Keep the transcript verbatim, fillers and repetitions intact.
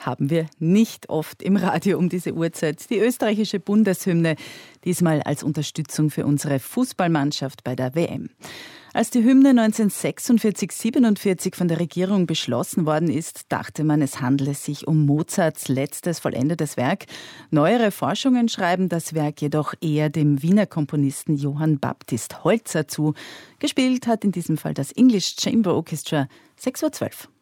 haben wir nicht oft im Radio um diese Uhrzeit. Die österreichische Bundeshymne, diesmal als Unterstützung für unsere Fußballmannschaft bei der W M. Als die Hymne neunzehnhundertsechsundvierzig siebenundvierzig von der Regierung beschlossen worden ist, dachte man, es handle sich um Mozarts letztes vollendetes Werk. Neuere Forschungen schreiben das Werk jedoch eher dem Wiener Komponisten Johann Baptist Holzer zu. Gespielt hat in diesem Fall das English Chamber Orchestra. sechs Uhr zwölf.